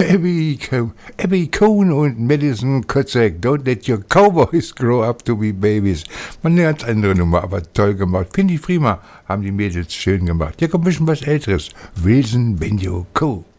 Abby Cohn und Madison Kotzek, Don't Let Your Cowboys Grow Up to Be Babies. Eine ganz andere Nummer, aber toll gemacht. Finde ich prima. Haben die Mädels schön gemacht. Hier kommt ein bisschen was Älteres. Wilson Benjo Co.